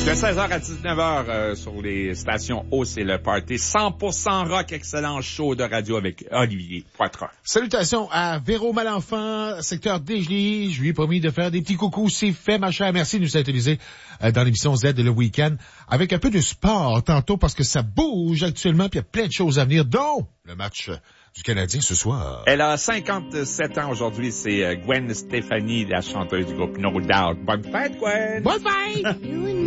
De 16h à 19h sur les stations O, c'est le party 100% rock, excellent show de radio avec Olivier Poitras. Salutations à Véro Malenfant, secteur Desjolies. Je lui ai promis de faire des petits coucous. C'est fait, ma chère. Merci de nous synthétiser dans l'émission Z le week-end avec un peu de sport tantôt parce que ça bouge actuellement puis il y a plein de choses à venir, dont le match du Canadien ce soir. Elle a 57 ans aujourd'hui. C'est Gwen Stefani, la chanteuse du groupe No Doubt. Bonne fête, Gwen! Bonne fête!